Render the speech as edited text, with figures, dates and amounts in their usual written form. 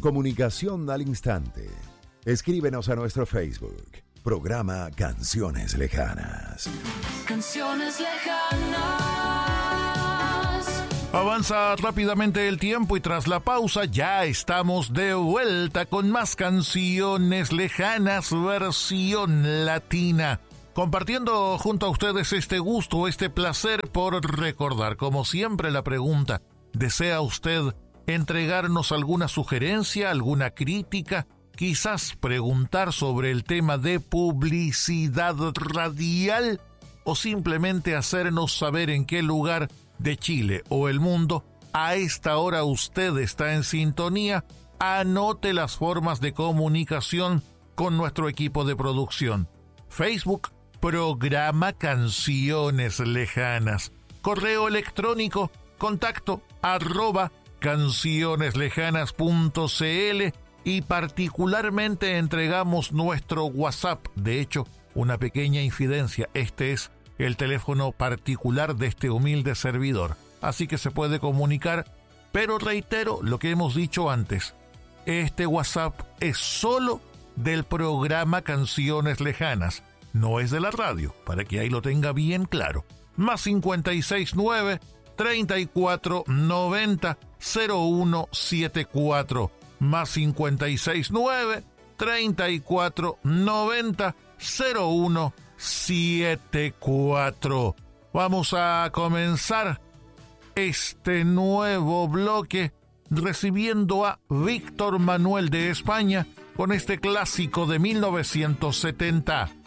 Comunicación al instante. Escríbenos a nuestro Facebook. Programa Canciones Lejanas. Canciones lejanas. Avanza rápidamente el tiempo y tras la pausa ya estamos de vuelta con más Canciones Lejanas versión latina. Compartiendo junto a ustedes este gusto, este placer por recordar. Como siempre la pregunta, ¿desea usted entregarnos alguna sugerencia, alguna crítica? Quizás preguntar sobre el tema de publicidad radial o simplemente hacernos saber en qué lugar de Chile o el mundo a esta hora usted está en sintonía. Anote las formas de comunicación con nuestro equipo de producción. Facebook, Programa Canciones Lejanas. Correo electrónico, contacto @cancioneslejanas.cl. Y particularmente entregamos nuestro WhatsApp. De hecho, una pequeña infidencia, este es el teléfono particular de este humilde servidor. Así que se puede comunicar, pero reitero lo que hemos dicho antes. Este WhatsApp es solo del programa Canciones Lejanas, no es de la radio, para que ahí lo tenga bien claro. Más 569 3490 0174. Más 569 3490 0174. Vamos a comenzar este nuevo bloque recibiendo a Víctor Manuel de España con este clásico de 1970.